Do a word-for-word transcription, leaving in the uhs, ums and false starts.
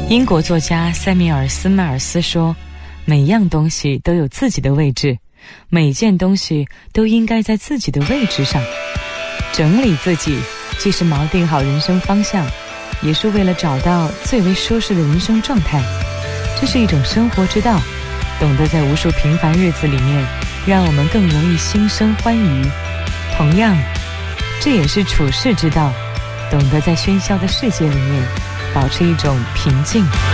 英国作家塞米尔斯迈尔斯说，每样东西都有自己的位置，每件东西都应该在自己的位置上。整理自己既是锚定好人生方向，也是为了找到最为舒适的人生状态。这是一种生活之道，懂得在无数平凡日子里面让我们更容易心生欢愉。同样，这也是处世之道，懂得在喧嚣的世界里面保持一种平静。